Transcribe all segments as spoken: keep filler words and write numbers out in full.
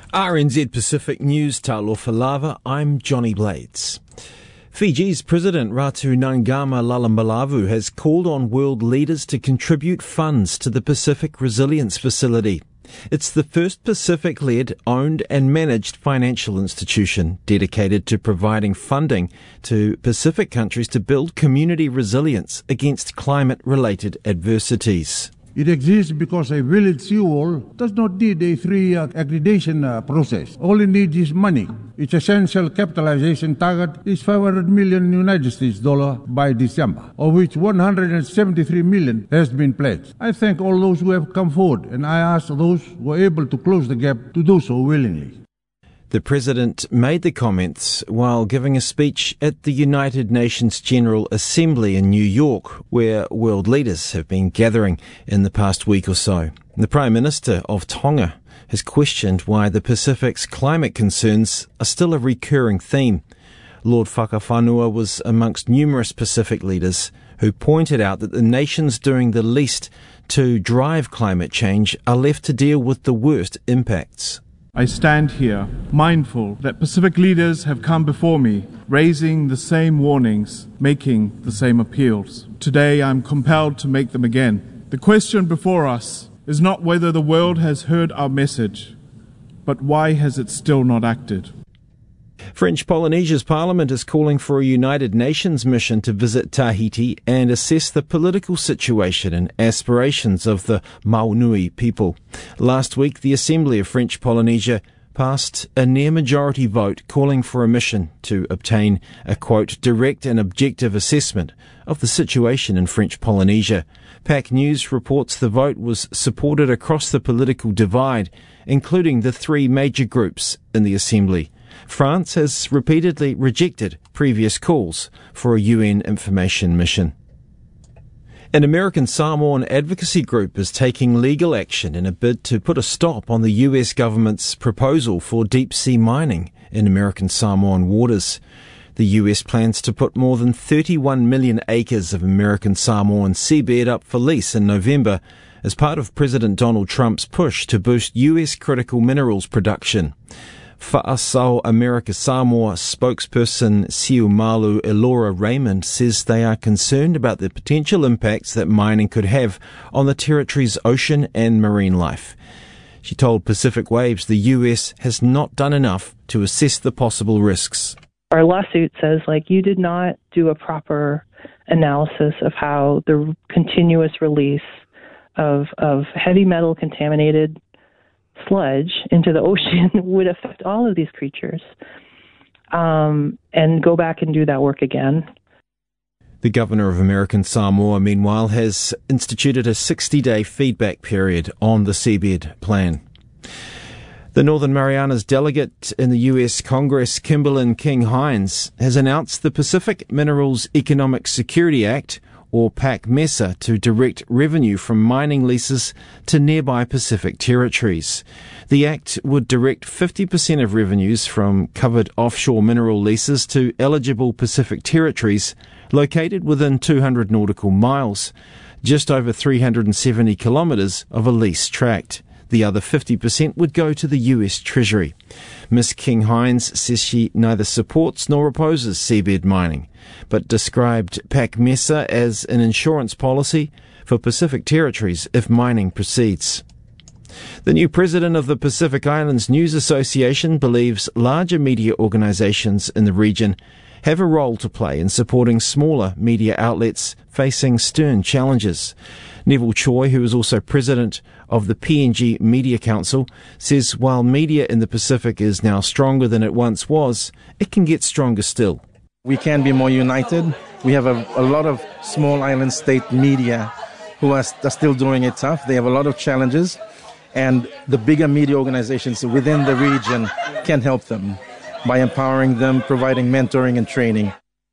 R N Z Pacific News, Talofa Lava, I'm Johnny Blades. Fiji's President Ratu Nangama Lalambalavu has called on world leaders to contribute funds to the Pacific Resilience Facility. It's the first Pacific-led, owned and managed financial institution dedicated to providing funding to Pacific countries to build community resilience against climate-related adversities. It exists because a village seawall does not need a three-year accreditation uh, process. All it needs is money. Its essential capitalization target is five hundred million United States dollar by December, of which one hundred seventy-three million has been pledged. I thank all those who have come forward, and I ask those who are able to close the gap to do so willingly. The President made the comments while giving a speech at the United Nations General Assembly in New York, where world leaders have been gathering in the past week or so. The Prime Minister of Tonga has questioned why the Pacific's climate concerns are still a recurring theme. Lord Whakawhanua was amongst numerous Pacific leaders who pointed out that the nations doing the least to drive climate change are left to deal with the worst impacts. I stand here, mindful that Pacific leaders have come before me, raising the same warnings, making the same appeals. Today I'm compelled to make them again. The question before us is not whether the world has heard our message, but why has it still not acted? French Polynesia's parliament is calling for a United Nations mission to visit Tahiti and assess the political situation and aspirations of the Maunui people. Last week, the Assembly of French Polynesia passed a near-majority vote calling for a mission to obtain a, quote, direct and objective assessment of the situation in French Polynesia. P A C News reports the vote was supported across the political divide, including the three major groups in the Assembly. France has repeatedly rejected previous calls for a U N information mission. An American Samoan advocacy group is taking legal action in a bid to put a stop on the U S government's proposal for deep-sea mining in American Samoan waters. The U S plans to put more than thirty-one million acres of American Samoan seabed up for lease in November as part of President Donald Trump's push to boost U S critical minerals production. Whaasau America Samoa spokesperson Siumalu Elora Raymond says they are concerned about the potential impacts that mining could have on the territory's ocean and marine life. She told Pacific Waves the U S has not done enough to assess the possible risks. Our lawsuit says, like, you did not do a proper analysis of how the continuous release of, of heavy metal contaminated sludge into the ocean would affect all of these creatures, um, and go back and do that work again. The governor of American Samoa, meanwhile, has instituted a sixty-day feedback period on the seabed plan. The Northern Marianas delegate in the U S Congress, Kimberlyn King Hines, has announced the Pacific Minerals Economic Security Act, or PAC-MESA, to direct revenue from mining leases to nearby Pacific territories. The Act would direct fifty percent of revenues from covered offshore mineral leases to eligible Pacific territories located within two hundred nautical miles, just over three hundred seventy kilometres of a lease tract. The other fifty percent would go to the U S Treasury. Miss King Hines says she neither supports nor opposes seabed mining, but described PAC-MESA as an insurance policy for Pacific territories if mining proceeds. The new president of the Pacific Islands News Association believes larger media organisations in the region have a role to play in supporting smaller media outlets facing stern challenges. Neville Choi, who is also president of the P N G Media Council, says while media in the Pacific is now stronger than it once was, it can get stronger still. We can be more united. We have a, a lot of small island state media who are, are still doing it tough. They have a lot of challenges, and the bigger media organizations within the region can help them by empowering them, providing mentoring and training.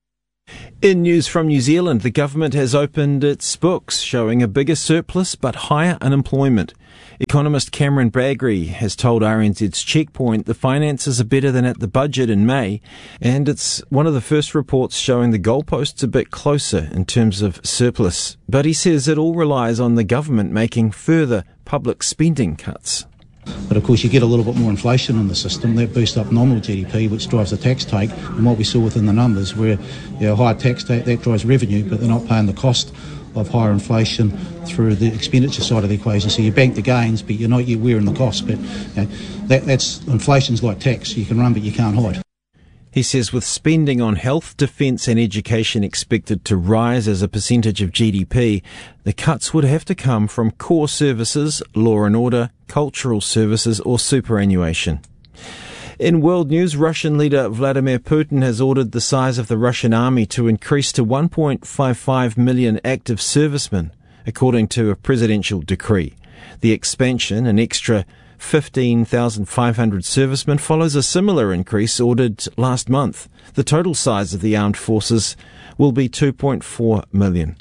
In news from New Zealand, the government has opened its books, showing a bigger surplus but higher unemployment. Economist Cameron Bagri has told R N Z's Checkpoint the finances are better than at the budget in May, and it's one of the first reports showing the goalposts a bit closer in terms of surplus. But he says it all relies on the government making further public spending cuts. But of course you get a little bit more inflation in the system, that boosts up nominal G D P, which drives the tax take, and what we saw within the numbers where you know, higher tax take, that drives revenue, but they're not paying the cost of higher inflation through the expenditure side of the equation. So you bank the gains, but you're not yet wearing the cost. But you know, that, that's inflation's like tax. You can run, but you can't hide. He says with spending on health, defence and education expected to rise as a percentage of G D P, the cuts would have to come from core services, law and order, cultural services or superannuation. In world news, Russian leader Vladimir Putin has ordered the size of the Russian army to increase to one point five five million active servicemen, according to a presidential decree. The expansion, an extra fifteen thousand five hundred servicemen, follows a similar increase ordered last month. The total size of the armed forces will be two point four million.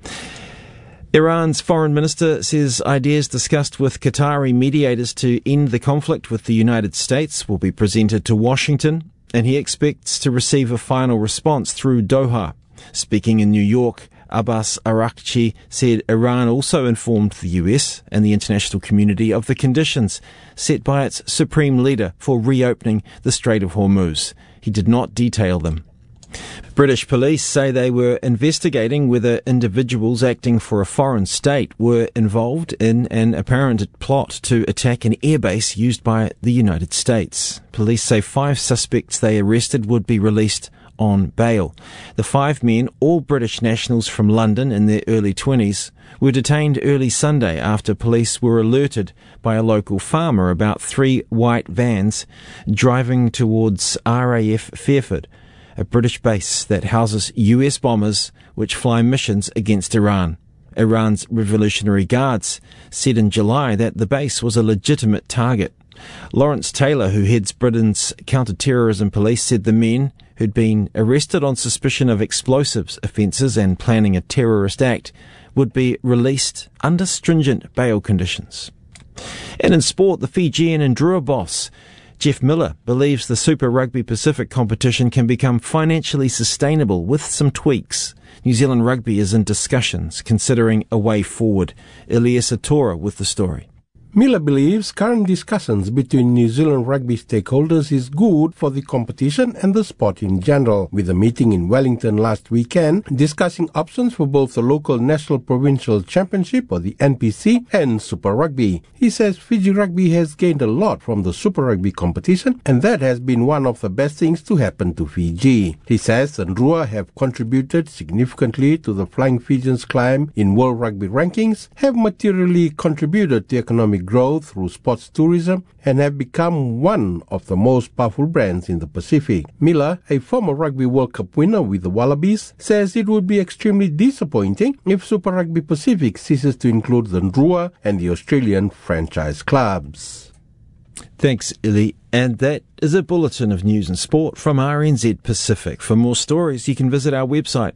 Iran's foreign minister says ideas discussed with Qatari mediators to end the conflict with the United States will be presented to Washington, and he expects to receive a final response through Doha. Speaking in New York, Abbas Araghchi said Iran also informed the U S and the international community of the conditions set by its supreme leader for reopening the Strait of Hormuz. He did not detail them. British police say they were investigating whether individuals acting for a foreign state were involved in an apparent plot to attack an airbase used by the United States. Police say five suspects they arrested would be released on bail. The five men, all British nationals from London in their early twenties, were detained early Sunday after police were alerted by a local farmer about three white vans driving towards R A F Fairford, a British base that houses U S bombers which fly missions against Iran. Iran's Revolutionary Guards said in July that the base was a legitimate target. Lawrence Taylor, who heads Britain's counter-terrorism police, said the men, who'd been arrested on suspicion of explosives offences and planning a terrorist act, would be released under stringent bail conditions. And in sport, the Fijian and Drua boss Jeff Miller believes the Super Rugby Pacific competition can become financially sustainable with some tweaks. New Zealand Rugby is in discussions, considering a way forward. Elias Atora with the story. Miller believes current discussions between New Zealand rugby stakeholders is good for the competition and the sport in general, with a meeting in Wellington last weekend discussing options for both the local National Provincial Championship, or the N P C, and Super Rugby. He says Fiji Rugby has gained a lot from the Super Rugby competition, and that has been one of the best things to happen to Fiji. He says the Drua have contributed significantly to the Flying Fijians' climb in World Rugby rankings, have materially contributed to economic growth through sports tourism, and have become one of the most powerful brands in the Pacific. Miller, a former Rugby World Cup winner with the Wallabies, says it would be extremely disappointing if Super Rugby Pacific ceases to include the Drua and the Australian franchise clubs. Thanks, Illy. And that is a bulletin of news and sport from R N Z Pacific. For more stories, you can visit our website,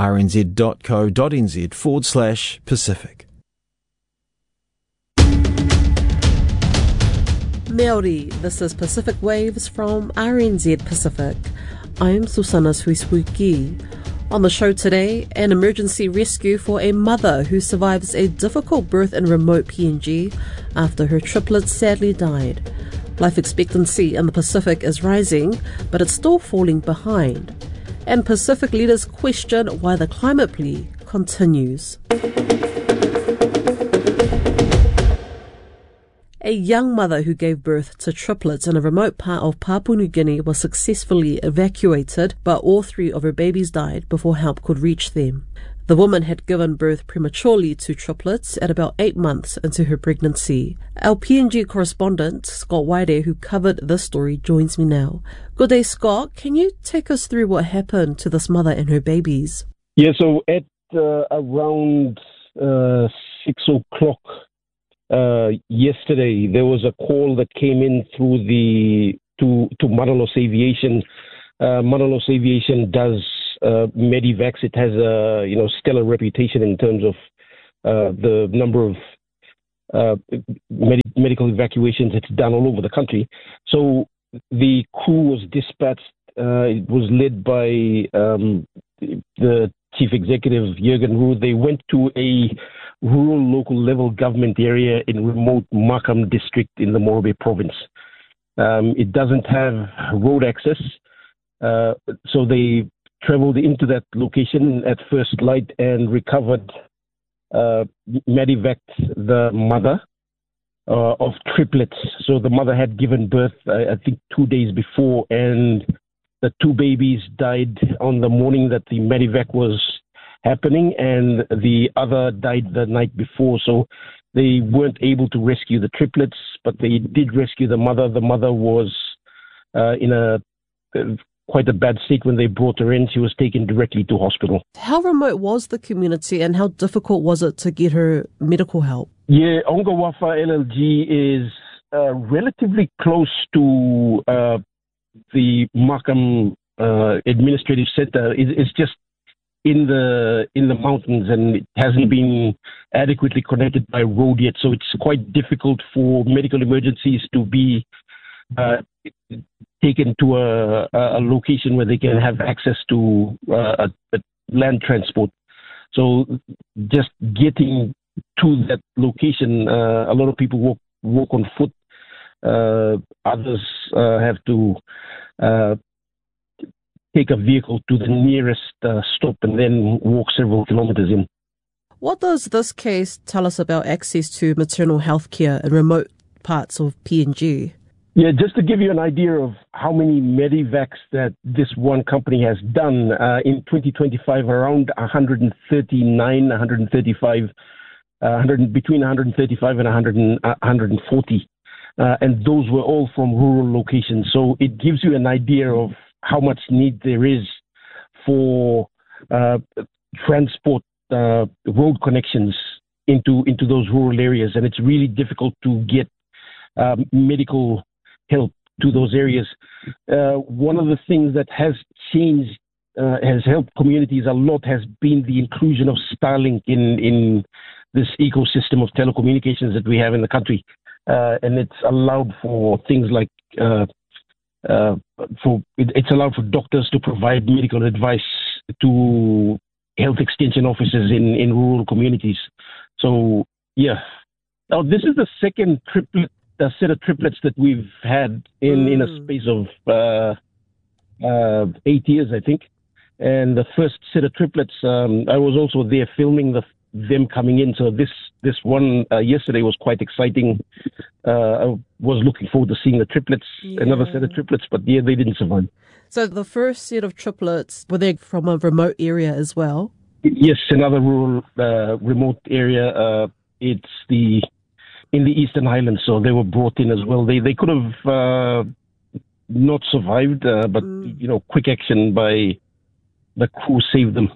rnz.co.nz forward slash Pacific. Māori, this is Pacific Waves from R N Z Pacific. I'm Susana Suisuiki. On the show today, an emergency rescue for a mother who survives a difficult birth in remote P N G after her triplets sadly died. Life expectancy in the Pacific is rising, but it's still falling behind. And Pacific leaders question why the climate plea continues. A young mother who gave birth to triplets in a remote part of Papua New Guinea was successfully evacuated, but all three of her babies died before help could reach them. The woman had given birth prematurely to triplets at about eight months into her pregnancy. Our P N G correspondent, Scott Waide, who covered this story, joins me now. Good day, Scott. Can you take us through what happened to this mother and her babies? Yeah, so at uh, around uh, six o'clock Uh, yesterday, there was a call that came in through the to to Madalos Aviation. Uh, Madalos Aviation does uh, Medivacs. It has a you know stellar reputation in terms of uh, the number of uh, med- medical evacuations it's done all over the country. So the crew was dispatched. Uh, it was led by um, the Chief Executive Jürgen Roux, they went to a rural local level government area in remote Markham district in the Morobe province. Um, it doesn't have road access, uh, so they traveled into that location at first light and recovered, uh, medevaced the mother uh, of triplets. So the mother had given birth, I, I think, two days before, and the two babies died on the morning that the medevac was happening, and the other died the night before. So they weren't able to rescue the triplets, but they did rescue the mother. The mother was uh, in a uh, quite a bad state when they brought her in. She was taken directly to hospital. How remote was the community and how difficult was it to get her medical help? Yeah, Ongawafa L L G is uh, relatively close to uh, the Markham uh, administrative center. It, it's just in the in the mountains, and it hasn't been adequately connected by road yet. So it's quite difficult for medical emergencies to be uh, taken to a, a location where they can have access to uh, a, a land transport. So just getting to that location, uh, a lot of people walk walk on foot. Uh, others uh, have to uh, take a vehicle to the nearest uh, stop and then walk several kilometers in. What does this case tell us about access to maternal health care in remote parts of P N G? Yeah, just to give you an idea of how many medevacs that this one company has done, uh, in twenty twenty-five, around one hundred thirty-nine, one hundred thirty-five, uh, one hundred, between one hundred thirty-five and one hundred, one hundred forty. Uh, and those were all from rural locations. So it gives you an idea of how much need there is for uh, transport, uh, road connections into into those rural areas. And it's really difficult to get um, medical help to those areas. Uh, one of the things that has changed, uh, has helped communities a lot, has been the inclusion of Starlink in, in this ecosystem of telecommunications that we have in the country. Uh, and it's allowed for things like uh, uh, for it, it's allowed for doctors to provide medical advice to health extension officers in, in rural communities. So yeah, now this is the second triplet uh, set of triplets that we've had in, mm. in a space of uh, uh, eight years, I think. And the first set of triplets, um, I was also there filming the them coming in. So this this one uh, yesterday was quite exciting. Uh, I was looking forward to seeing the triplets, yeah. another set of triplets, but yeah, they didn't survive. So the first set of triplets, were they from a remote area as well? Yes, another rural, uh, remote area. Uh, it's the in the Eastern Highlands, so they were brought in as well. They they could have uh, not survived, uh, but mm. you know, quick action by the crew saved them.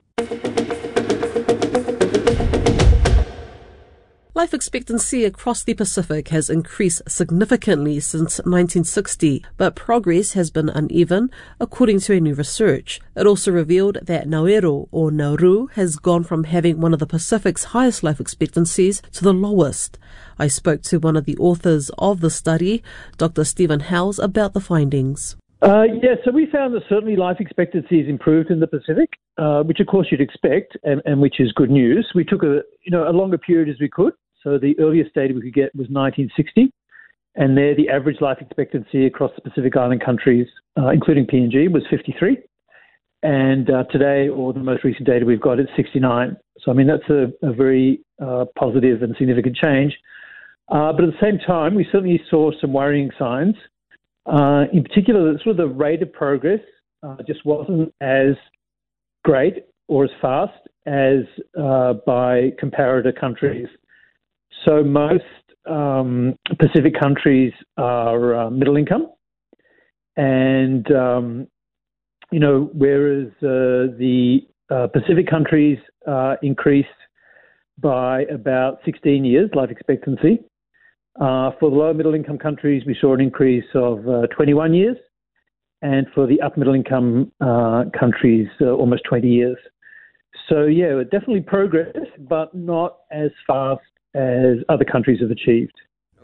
Life expectancy across the Pacific has increased significantly since nineteen sixty, but progress has been uneven, according to a new research. It also revealed that Nauru, or Nauru, has gone from having one of the Pacific's highest life expectancies to the lowest. I spoke to one of the authors of the study, Doctor Stephen Howes, about the findings. Uh, yeah, so we found that certainly life expectancy has improved in the Pacific, uh, which of course you'd expect, and, and which is good news. We took a you know a longer period as we could. So the earliest data we could get was nineteen sixty, and there the average life expectancy across the Pacific Island countries, uh, including P N G, was fifty-three. And uh, today, or the most recent data we've got, is sixty-nine. So, I mean, that's a, a very uh, positive and significant change. Uh, but at the same time, we certainly saw some worrying signs. Uh, in particular, that sort of the rate of progress uh, just wasn't as great or as fast as uh, by comparator countries. So most um, Pacific countries are uh, middle income, and um, you know, whereas uh, the uh, Pacific countries uh, increased by about sixteen years life expectancy. Uh, for the lower middle income countries, we saw an increase of uh, twenty-one years, and for the upper middle income uh, countries, uh, almost twenty years. So yeah, definitely progress, but not as fast as other countries have achieved.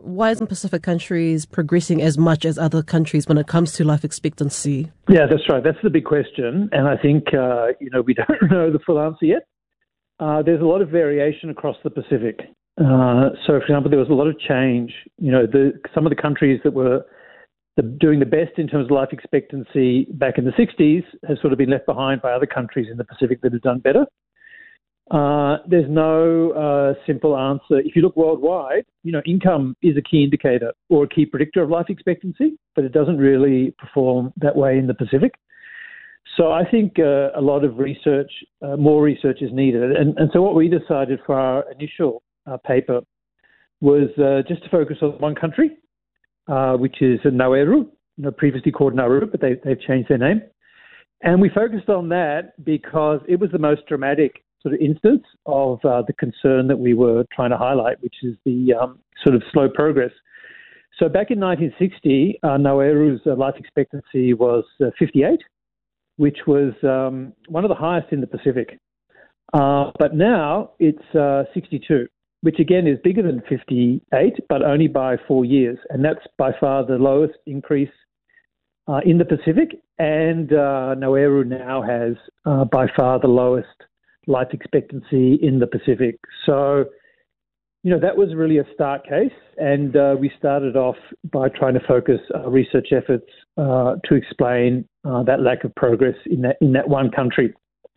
why isn't Pacific countries progressing as much as other countries when it comes to life expectancy? Yeah, that's right. That's the big question. And I think, uh, you know, we don't know the full answer yet. Uh, there's a lot of variation across the Pacific. Uh, so, for example, there was a lot of change. You know, the, some of the countries that were the, doing the best in terms of life expectancy back in the sixties has sort of been left behind by other countries in the Pacific that have done better. Uh, there's no uh, simple answer. If you look worldwide, you know, income is a key indicator or a key predictor of life expectancy, but it doesn't really perform that way in the Pacific. So I think uh, a lot of research, uh, more research is needed. And, and so what we decided for our initial uh, paper was uh, just to focus on one country, uh, which is Nauru, you know, previously called Nauru, but they, they've changed their name. And we focused on that because it was the most dramatic sort of instance of uh, the concern that we were trying to highlight, which is the um, sort of slow progress. So back in nineteen sixty, uh, Nauru's uh, life expectancy was uh, fifty-eight, which was um, one of the highest in the Pacific. Uh, but now it's uh, sixty-two, which again is bigger than fifty-eight, but only by four years. And that's by far the lowest increase uh, in the Pacific. And uh, Nauru now has uh, by far the lowest life expectancy in the Pacific. So, you know, that was really a start case. And uh, we started off by trying to focus our research efforts uh, to explain uh, that lack of progress in that in that one country.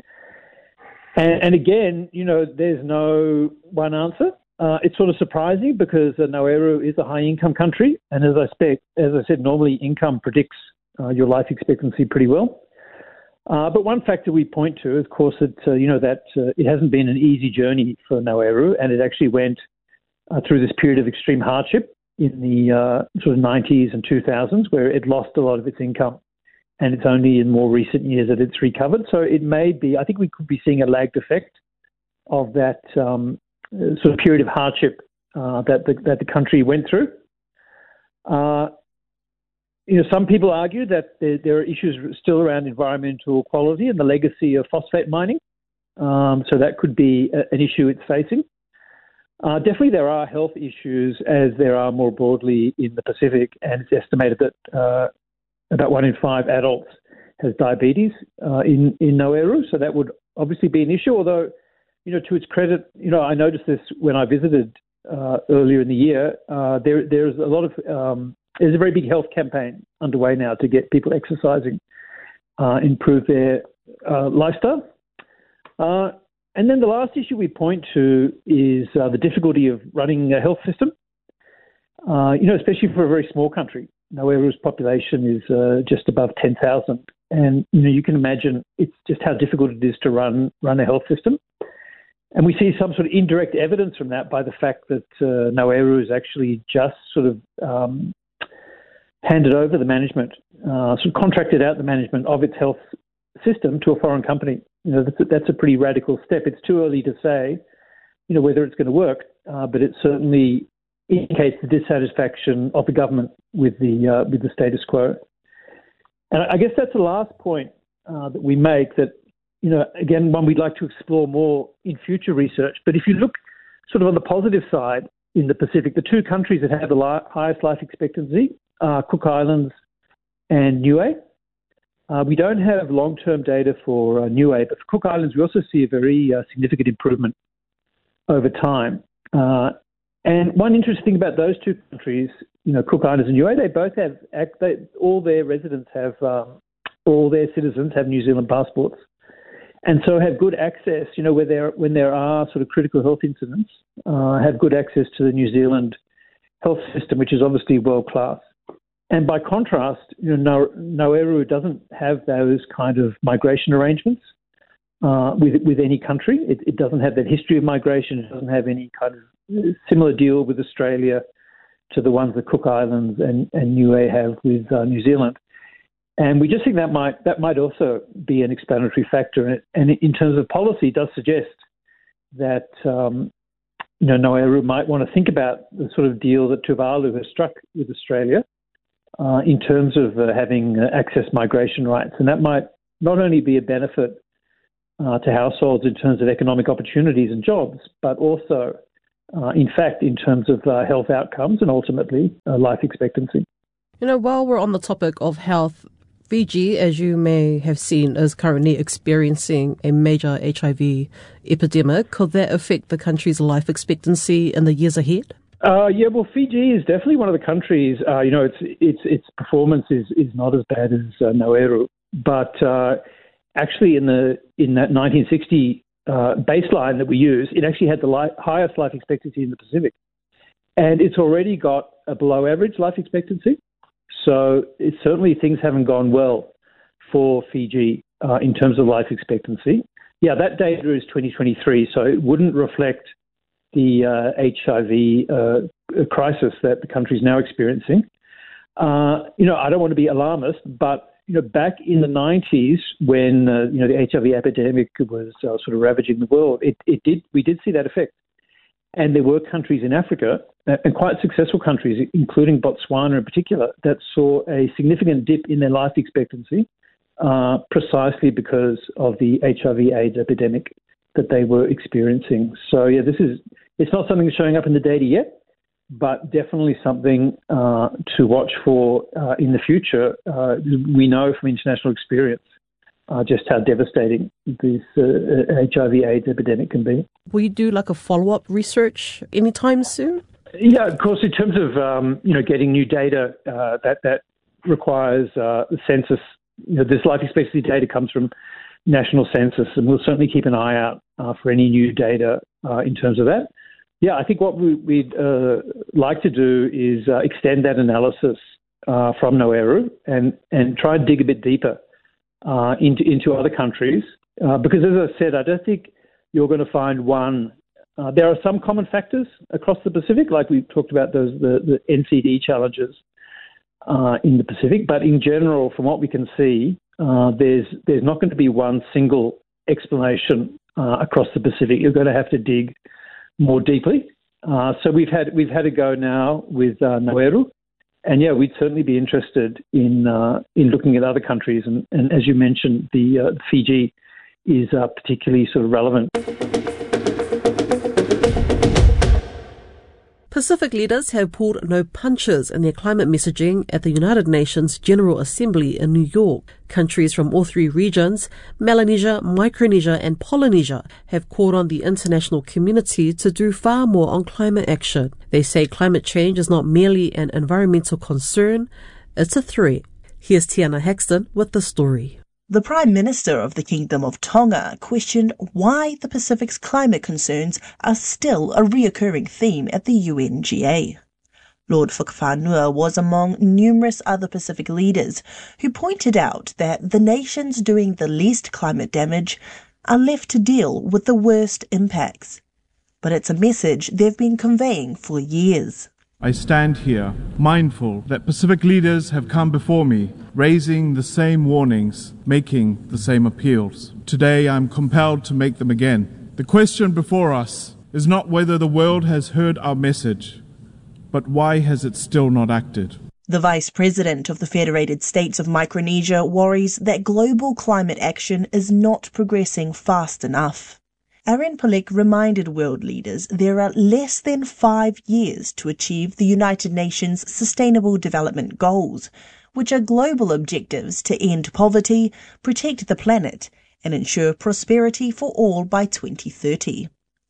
And, and again, you know, there's no one answer. Uh, it's sort of surprising because uh, Nauru is a high-income country. And as I, expect, as I said, normally income predicts uh, your life expectancy pretty well. Uh, but one factor we point to, of course, that uh, you know that uh, it hasn't been an easy journey for Nauru, and it actually went uh, through this period of extreme hardship in the uh, sort of nineties and two thousands, where it lost a lot of its income, and it's only in more recent years that it's recovered. So it may be, I think, we could be seeing a lagged effect of that um, sort of period of hardship uh, that the, that the country went through. Uh, You know, some people argue that there, there are issues still around environmental quality and the legacy of phosphate mining. Um, so that could be a, an issue it's facing. Uh, definitely there are health issues, as there are more broadly in the Pacific, and it's estimated that uh, about one in five adults has diabetes uh, in, in Nauru. So that would obviously be an issue, although, you know, to its credit, you know, I noticed this when I visited uh, earlier in the year. Uh, there, there's a lot of... Um, There's a very big health campaign underway now to get people exercising, uh, improve their uh, lifestyle. Uh, and then the last issue we point to is uh, the difficulty of running a health system, uh, you know, especially for a very small country. Nauru's population is uh, just above ten thousand. And, you know, you can imagine it's just how difficult it is to run, run a health system. And we see some sort of indirect evidence from that by the fact that uh, Nauru is actually just sort of um, handed over the management, uh, sort of contracted out the management of its health system to a foreign company. You know, that's a, that's a pretty radical step. It's too early to say, you know, whether it's going to work, uh, but it certainly indicates the dissatisfaction of the government with the uh, with the status quo. And I guess that's the last point uh, that we make. That, you know, again, one we'd like to explore more in future research. But if you look sort of on the positive side in the Pacific, the two countries that have the li- highest life expectancy are Cook Islands and Niue. Uh, we don't have long-term data for uh, Niue, but for Cook Islands, we also see a very uh, significant improvement over time. Uh, and one interesting thing about those two countries, you know, Cook Islands and Niue, they both have, they, all their residents have, um, all their citizens have New Zealand passports, and so have good access, you know, where there, when there are sort of critical health incidents, uh, have good access to the New Zealand health system, which is obviously world-class. And by contrast, you know, Nauru doesn't have those kind of migration arrangements uh, with with any country. It, it doesn't have that history of migration. It doesn't have any kind of similar deal with Australia to the ones that Cook Islands and, and Niue have with uh, New Zealand. And we just think that might that might also be an explanatory factor. And, and in terms of policy, it does suggest that um, you know, Nauru might want to think about the sort of deal that Tuvalu has struck with Australia. Uh, in terms of uh, having uh, access migration rights. And that might not only be a benefit uh, to households in terms of economic opportunities and jobs, but also uh, in fact, in terms of uh, health outcomes and ultimately uh, life expectancy. You know, while we're on the topic of health, Fiji, as you may have seen, is currently experiencing a major H I V epidemic. Could that affect the country's life expectancy in the years ahead? Uh, yeah, well, Fiji is definitely one of the countries. Uh, you know, its its its performance is, is not as bad as uh, Nauru, but uh, actually, in the in that nineteen sixty uh, baseline that we use, it actually had the li- highest life expectancy in the Pacific, and it's already got a below average life expectancy. So it's certainly things haven't gone well for Fiji uh, in terms of life expectancy. Yeah, that data is twenty twenty-three, so it wouldn't reflect the uh, H I V uh, crisis that the country is now experiencing. Uh, you know, I don't want to be alarmist, but you know, back in the nineties, when uh, you know the H I V epidemic was uh, sort of ravaging the world, it, it did we did see that effect, and there were countries in Africa, and quite successful countries, including Botswana in particular, that saw a significant dip in their life expectancy, uh, precisely because of the H I V AIDS epidemic that they were experiencing. So yeah, this is it's not something that's showing up in the data yet, but definitely something uh, to watch for uh, in the future. Uh, we know from international experience uh, just how devastating this uh, H I V AIDS epidemic can be. Will you do like a follow-up research anytime soon? Yeah, of course. In terms of um, you know getting new data, uh, that that requires uh, the census. You know, this life expectancy data comes from national census, and we'll certainly keep an eye out uh, for any new data uh, in terms of that. Yeah, I think what we, we'd uh, like to do is uh, extend that analysis uh, from Nauru and and try and dig a bit deeper uh, into into other countries, uh, because as I said, I don't think you're going to find one. Uh, there are some common factors across the Pacific, like we talked about those the, the N C D challenges uh, in the Pacific. But in general, from what we can see, uh, there's there's not going to be one single explanation uh, across the Pacific. You're going to have to dig more deeply. Uh, so we've had we've had a go now with uh, Nauru, and yeah, we'd certainly be interested in uh, in looking at other countries. And, and as you mentioned, the uh, Fiji is uh, particularly sort of relevant. Pacific leaders have pulled no punches in their climate messaging at the United Nations General Assembly in New York. Countries from all three regions, Melanesia, Micronesia and Polynesia, have called on the international community to do far more on climate action. They say climate change is not merely an environmental concern, it's a threat. Here's Tiana Haxton with the story. The Prime Minister of the Kingdom of Tonga questioned why the Pacific's climate concerns are still a reoccurring theme at the U N G A. Lord Whakawhanua was among numerous other Pacific leaders who pointed out that the nations doing the least climate damage are left to deal with the worst impacts. But it's a message they've been conveying for years. I stand here, mindful that Pacific leaders have come before me, raising the same warnings, making the same appeals. Today I am compelled to make them again. The question before us is not whether the world has heard our message, but why has it still not acted? The Vice President of the Federated States of Micronesia worries that global climate action is not progressing fast enough. Aaron Polek reminded world leaders there are less than five years to achieve the United Nations Sustainable Development Goals, which are global objectives to end poverty, protect the planet, and ensure prosperity for all by twenty thirty.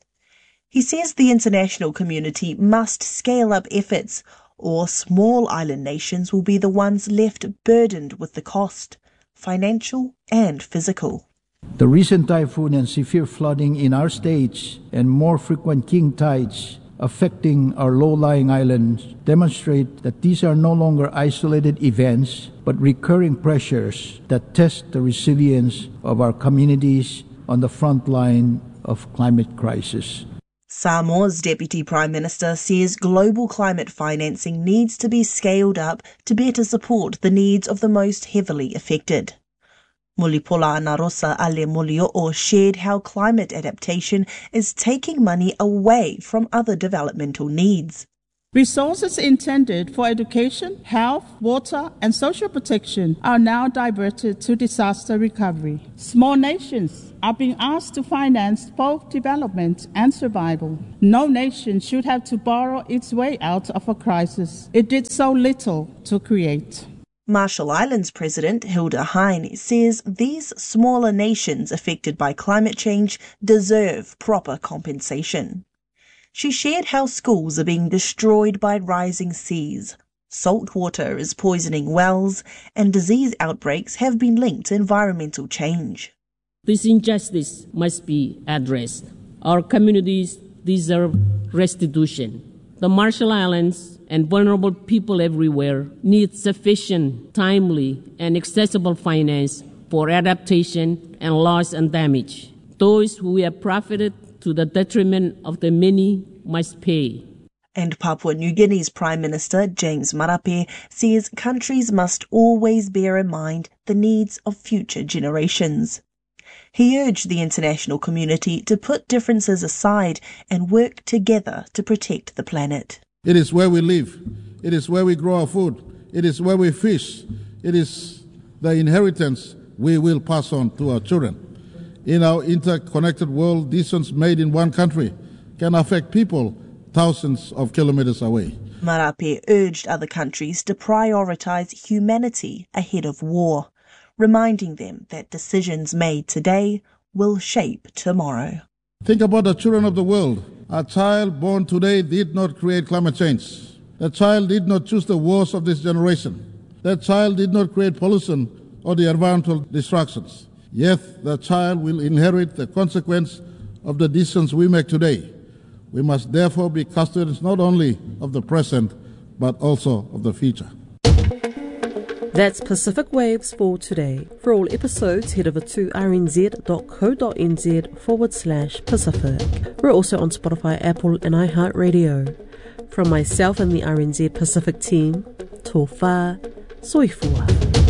He says the international community must scale up efforts, or small island nations will be the ones left burdened with the cost, financial and physical. The recent typhoon and severe flooding in our states and more frequent king tides affecting our low-lying islands demonstrate that these are no longer isolated events, but recurring pressures that test the resilience of our communities on the front line of climate crisis. Samoa's Deputy Prime Minister says global climate financing needs to be scaled up to better support the needs of the most heavily affected. Mulipola Narosa Ale Mulio'o shared how climate adaptation is taking money away from other developmental needs. Resources intended for education, health, water, and social protection are now diverted to disaster recovery. Small nations are being asked to finance both development and survival. No nation should have to borrow its way out of a crisis it did so little to create. Marshall Islands President Hilda Hine says these smaller nations affected by climate change deserve proper compensation. She shared how schools are being destroyed by rising seas. Salt water is poisoning wells, and disease outbreaks have been linked to environmental change. This injustice must be addressed. Our communities deserve restitution. The Marshall Islands and vulnerable people everywhere need sufficient, timely, and accessible finance for adaptation and loss and damage. Those who have profited to the detriment of the many must pay. And Papua New Guinea's Prime Minister James Marape says countries must always bear in mind the needs of future generations. He urged the international community to put differences aside and work together to protect the planet. It is where we live. It is where we grow our food. It is where we fish. It is the inheritance we will pass on to our children. In our interconnected world, decisions made in one country can affect people thousands of kilometers away. Marape urged other countries to prioritize humanity ahead of war, reminding them that decisions made today will shape tomorrow. Think about the children of the world. A child born today did not create climate change. That child did not choose the wars of this generation. That child did not create pollution or the environmental destructions. Yet the child will inherit the consequence of the decisions we make today. We must therefore be custodians not only of the present, but also of the future. That's Pacific Waves for today. For all episodes, head over to rnz.co.nz forward slash Pacific. We're also on Spotify, Apple, and iHeartRadio. From myself and the R N Z Pacific team, tō whā, soifua.